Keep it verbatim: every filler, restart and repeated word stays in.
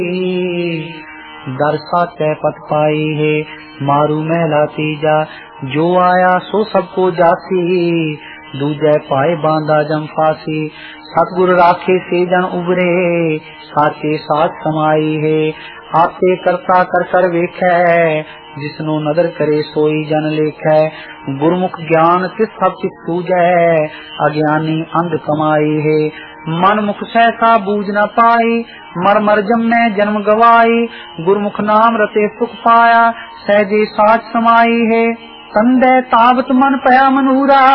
दर साचै पत पाई है मारू महला तीजा जो आया सो सबको जासी दूजे पाए बांधा जम फासी सतगुर राखे से जन उबरे साचे साथ समाई है आपे करता कर कर वेखै जिसनो नदर करे सोई जन लेखै गुरमुख ज्ञान किस सब किस सूझै अज्ञानी अंध कमाई है मन मुख सहसा बूझ न पाई मर मर जम्मै जन्म गवाई गुरमुख नाम रते सुख पाया सहजे साच समाई है कंदे तावत मन पया मनूरा